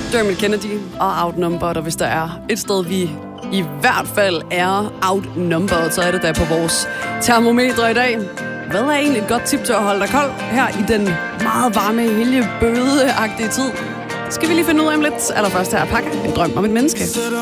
Dermot Kennedy og Outnumbered, og hvis der er et sted, vi i hvert fald er outnumbered, så er det der på vores termometre i dag. Hvad er egentlig et godt tip til at holde dig kold her i den meget varme, helgebøde-agtige tid? Det skal vi lige finde ud af om lidt. Allerførst her, Pakke, en drøm om et menneske.